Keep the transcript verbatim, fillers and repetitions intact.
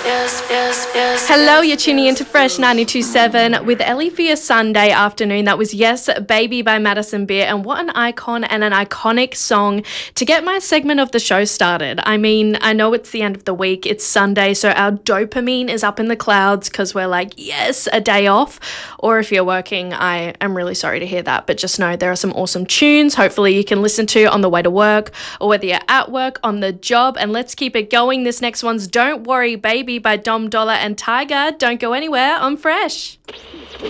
yes, yes, yes. Hello, yes, you're tuning into Fresh ninety-two point seven with Ellie for your Sunday afternoon. That was Yes Baby by Madison Beer, and what an icon and an iconic song to get my segment of the show started. I mean, I know it's the end of the week, it's Sunday, so our dopamine is up in the clouds because we're like, yes, a day off. Or if you're working, I am really sorry to hear that, but just know there are some awesome tunes hopefully you can listen to on the way to work, or whether you're at work, on the job. And let's keep it going. This next one's Don't Worry Baby by Dom Dollar and Tiger. Don't go anywhere on Fresh.